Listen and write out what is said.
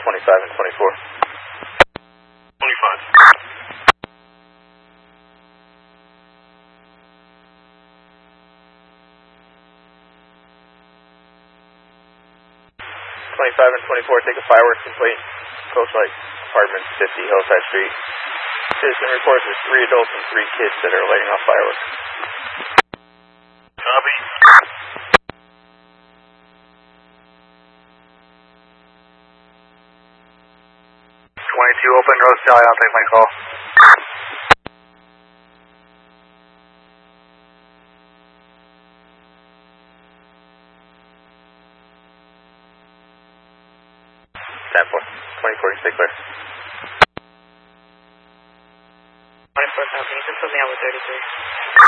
25 and 24. 25. 25 and 24, take a fireworks complaint. Coast Light, Apartment 50, Hillside Street. Citizen reports there's 3 adults and 3 kids that are lighting off fireworks. Copy. 22 open, Rose Sally, I'll take my call. Stand for 2046, clear. 24 South, can you just put me out with 33?